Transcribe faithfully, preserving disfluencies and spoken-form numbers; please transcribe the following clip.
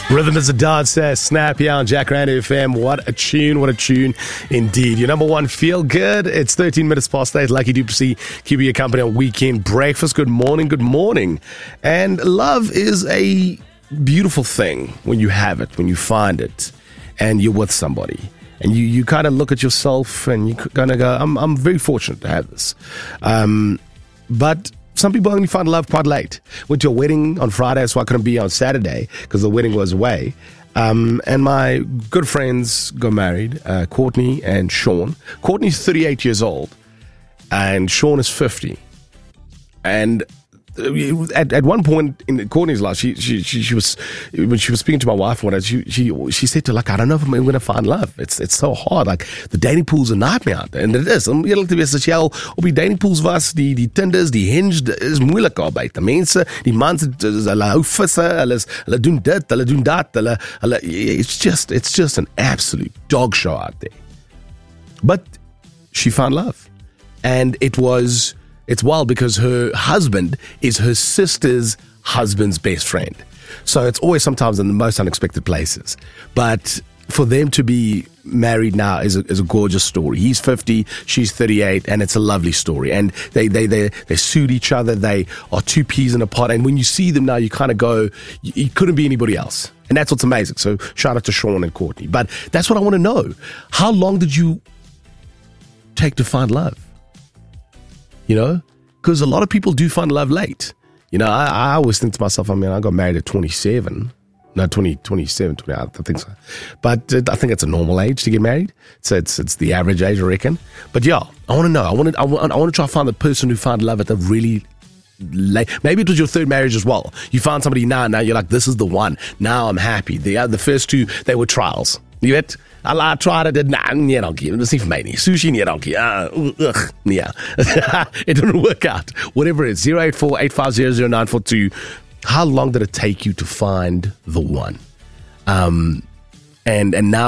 Rhythm is a dancer, snap here on Jack Rand F M. What a tune, what a tune indeed. Your number one feel good. It's thirteen minutes past eight. Lucky Duplessis keeping you company on weekend breakfast. Good morning, good morning. And love is a beautiful thing when you have it, when you find it, and you're with somebody. And you, you kind of look at yourself and you kind of go, I'm, I'm very fortunate to have this. Um, but some people only find love quite late. Went to a wedding on Friday, so I couldn't be on Saturday because the wedding was away. Um, and my good friends got married, uh, Courtney and Sean. Courtney's thirty-eight years old, and Sean is fifty. And at at one point in Courtney's life, she she she, she was when she was speaking to my wife, one she she she said to her, like, I don't know if I'm going to find love. It's it's so hard. Like the dating pool's a nightmare out there, and it is. Om eerlik te wees, as jy al op die dating pools was, die die Tinders, die Hinge, is moeilik al buite. Mense, die mans, hulle hou visse, hulle hulle doen dit, hulle doen dat, hulle hulle. It's just it's just an absolute dog show out there. But she found love, and it was. It's wild because her husband is her sister's husband's best friend. So it's always sometimes in the most unexpected places. But for them to be married now is a, is a gorgeous story. He's fifty, she's thirty-eight, and it's a lovely story. And they they they they suit each other. They are two peas in a pod. And when you see them now, you kind of go, it couldn't be anybody else. And that's what's amazing. So shout out to Sean and Courtney. But that's what I want to know. How long did you take to find love? You know, because a lot of people do find love late. You know, I, I always think to myself, I mean, I got married at twenty-seven. No, twenty, twenty-seven, twenty, I think so. But uh, I think it's a normal age to get married. So it's it's the average age, I reckon. But yeah, I want to know. I want to I want, I want to try to find the person who found love at a really late. Maybe it was your third marriage as well. You found somebody now, now you're like, this is the one. Now I'm happy. The, uh, the first two, they were trials. You weet? I tried it, nah, nee dankie, dit is nie vir my nie. Sushi, nee dankie, uh, ugh, nee. It didn't work out. Whatever it is, zero eight four, eight five zero, zero nine four two. How long did it take you to find the one? Um, and, and now